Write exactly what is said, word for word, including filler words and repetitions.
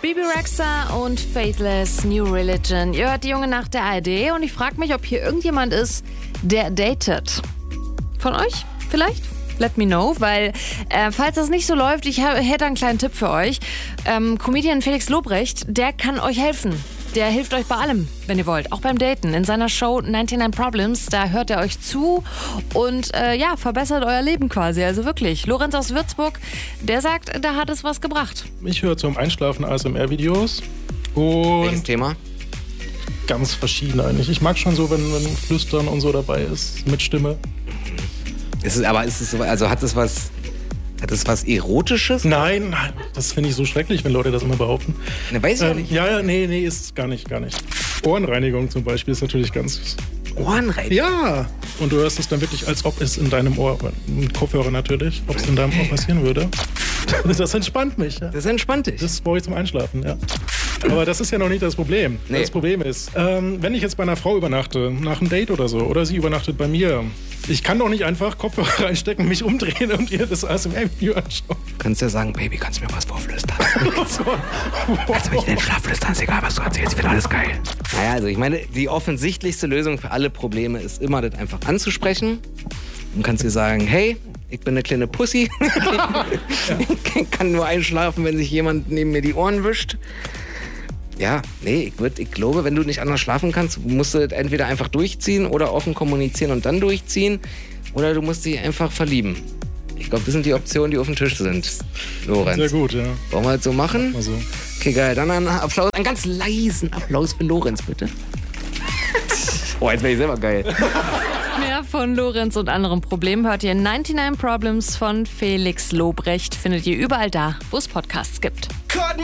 Bebe Rexha und Faithless, New Religion. Ihr hört die junge Nacht der A R D und ich frage mich, ob hier irgendjemand ist, der datet. Von euch vielleicht? Let me know, weil äh, falls das nicht so läuft, ich hab, hätte einen kleinen Tipp für euch. Ähm, Comedian Felix Lobrecht, der kann euch helfen. Der hilft euch bei allem, wenn ihr wollt. Auch beim Daten. In seiner Show neunundneunzig Problems, da hört er euch zu und äh, ja, verbessert euer Leben quasi. Also wirklich. Lorenz aus Würzburg, der sagt, da hat es was gebracht. Ich höre zum Einschlafen A S M R-Videos. Und welches Thema? Ganz verschieden eigentlich. Ich mag schon so, wenn, wenn Flüstern und so dabei ist, mit Stimme. Ist es, aber ist es so, also hat es was, hat es was Erotisches? Nein, das finde ich so schrecklich, wenn Leute das immer behaupten. Ne, weiß ich ähm, ja nicht. Ja, ja, nee, nee, ist gar nicht, gar nicht. Ohrenreinigung zum Beispiel ist natürlich ganz... Ohrenreinigung? Ja! Und du hörst es dann wirklich, als ob es in deinem Ohr, mit Kopfhörer natürlich, ob es in deinem Ohr passieren würde. Das entspannt mich. Ja. Das entspannt dich? Das brauche ich zum Einschlafen, ja. Aber das ist ja noch nicht das Problem. Nee. Das Problem ist, ähm, wenn ich jetzt bei einer Frau übernachte, nach einem Date oder so, oder sie übernachtet bei mir, ich kann doch nicht einfach Kopfhörer reinstecken, mich umdrehen und ihr das A S M R-Video anschauen. Du kannst ja sagen, Baby, kannst du mir was vorflüstern? Kannst du mich in den Schlaf flüstern? Ist egal, was du erzählst, wird alles geil. Naja, also ich meine, die offensichtlichste Lösung für alle Probleme ist immer, das einfach anzusprechen. Du kannst dir sagen, hey, ich bin eine kleine Pussy. Ich kann nur einschlafen, wenn sich jemand neben mir die Ohren wischt. Ja, nee, ich, würd, ich glaube, wenn du nicht anders schlafen kannst, musst du entweder einfach durchziehen oder offen kommunizieren und dann durchziehen. Oder du musst dich einfach verlieben. Ich glaube, das sind die Optionen, die auf dem Tisch sind, Lorenz. Sehr gut, ja. Wollen wir das so machen? Also. Okay, geil. Dann einen Applaus, einen ganz leisen Applaus für Lorenz, bitte. Oh, jetzt bin ich selber geil. Mehr von Lorenz und anderen Problemen hört ihr in neunundneunzig Problems von Felix Lobrecht. Findet ihr überall da, wo es Podcasts gibt.